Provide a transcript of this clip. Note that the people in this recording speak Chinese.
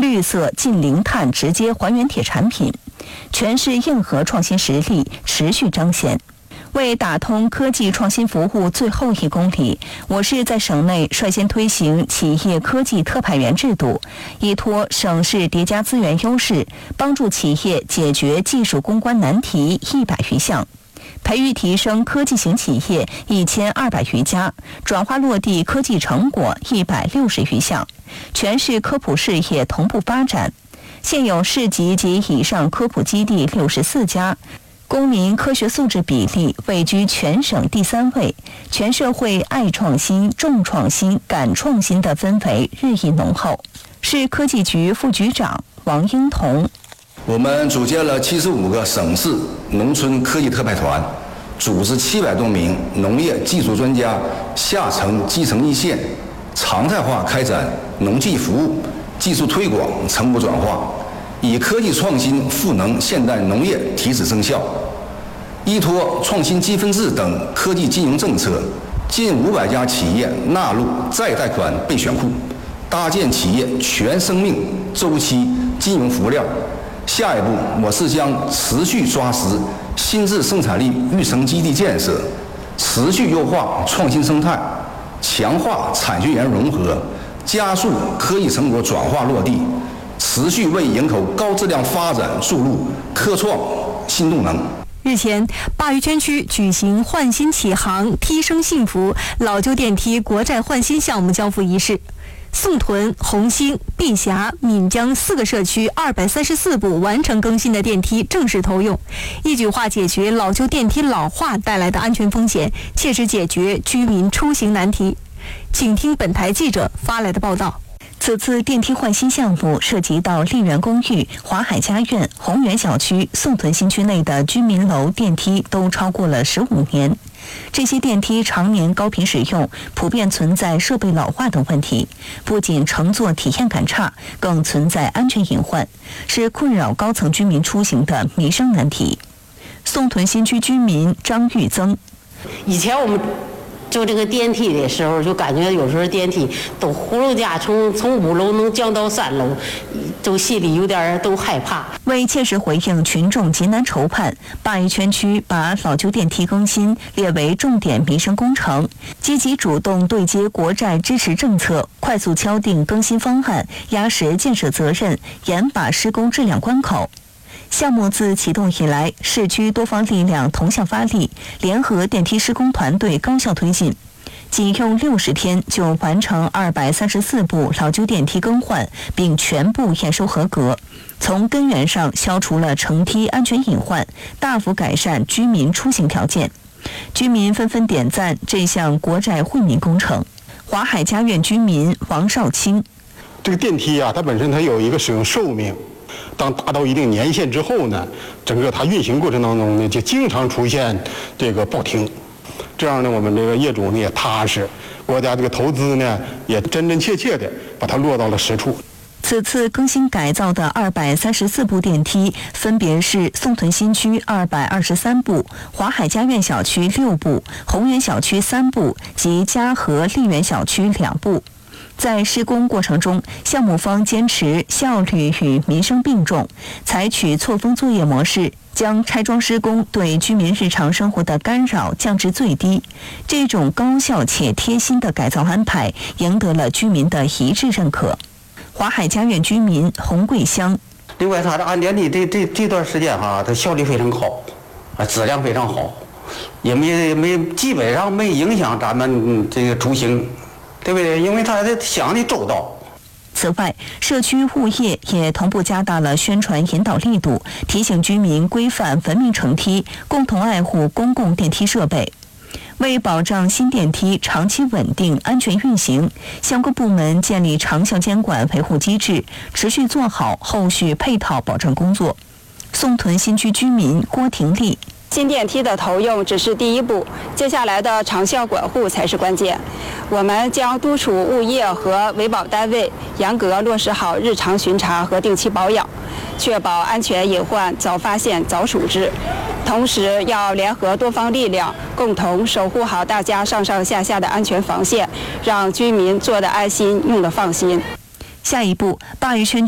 绿色近零碳直接还原铁产品，全市硬核创新实力持续彰显。为打通科技创新服务最后1公里，我市在省内率先推行企业科技特派员制度，依托省市叠加资源优势，帮助企业解决技术攻关难题100余项，培育提升科技型企业1200余家，转化落地科技成果160余项，全市科普事业同步发展。现有市级及以上科普基地64家。公民科学素质比例位居全省第3位，全社会爱创新、重创新、敢创新的氛围日益浓厚。市科技局副局长王英彤： 我们组建了75个省市农村科技特派团，组织700多名农业技术专家下沉基层一线，常态化开展农技服务、技术推广、成果转化，以科技创新赋能现代农业提质增效。依托创新积分制等科技金融政策，近500家企业纳入再贷款备选库，搭建企业全生命周期金融服务链。下一步，我市将持续抓实新质生产力育成基地建设，持续优化创新生态，强化产学研融合，加速科技成果转化落地，持续为营口高质量发展注入科创新动能。 日前，鲅鱼圈区举行焕新启航、梯升幸福老旧电梯国债换新项目交付仪式。宋屯、红星、碧霞、闽江4个社区234部完成更新的电梯正式投用，一举化解决老旧电梯老化带来的安全风险，切实解决居民出行难题。请听本台记者发来的报道。 此次电梯换新项目涉及到丽园公寓、华海家苑、宏源小区、宋屯新区内的居民楼电梯都超过了15年。这些电梯常年高频使用，普遍存在设备老化等问题，不仅乘坐体验感差，更存在安全隐患，是困扰高层居民出行的民生难题。宋屯新区居民张玉增： 以前我们就这个电梯的时候，就感觉有时候电梯都葫芦架从5楼能降到3楼，都心里有点都害怕。 为切实回应群众急难愁盼，鲅鱼圈区把老旧电梯更新列为重点民生工程，积极主动对接国债支持政策，快速敲定更新方案，压实建设责任，严把施工质量关口。项目自启动以来，市区多方力量同向发力，联合电梯施工团队高效推进，仅用60天就完成234部老旧电梯更换，并全部验收合格，从根源上消除了乘梯安全隐患，大幅改善居民出行条件。居民纷纷点赞这项国债惠民工程。华海家苑居民王少清： 这个电梯啊，它本身它有一个使用寿命。当达到一定年限之后呢，整个它运行过程当中呢，就经常出现这个报停，这样呢，我们这个业主呢也踏实，国家这个投资呢也真真切切的把它落到了实处。 此次更新改造的234部电梯，分别是宋屯新区223部、华海家苑小区6部、宏源小区3部及嘉禾丽园小区2部。在施工过程中，项目方坚持效率与民生并重，采取错峰作业模式，将拆装施工对居民日常生活的干扰降至最低。这种高效且贴心的改造安排，赢得了居民的一致认可。华海家苑居民洪桂香： 另外，它的安电梯这段时间它效率非常好，质量非常好，也基本上没影响咱们这个出行。对不对？因为他想的周到。 此外，社区物业也同步加大了宣传引导力度，提醒居民规范文明乘梯，共同爱护公共电梯设备。为保障新电梯长期稳定、安全运行，相关部门建立长效监管维护机制，持续做好后续配套保障工作。宋屯新区居民郭婷丽： 新电梯的投用只是第一步，接下来的长效管护才是关键。我们将督促物业和维保单位严格落实好日常巡查和定期保养，确保安全隐患早发现、早处置。同时，要联合多方力量，共同守护好大家上上下下的安全防线，让居民坐得安心、用得放心。 下一步，鲅鱼圈